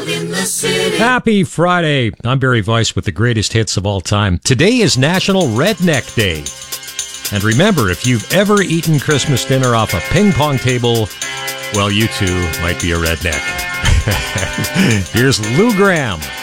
Happy Friday. I'm Barry Weiss with the greatest hits of all time. Today is National Redneck Day. And remember, if you've ever eaten Christmas dinner off a ping pong table, well, you too might be a redneck. Here's Lou Gramm.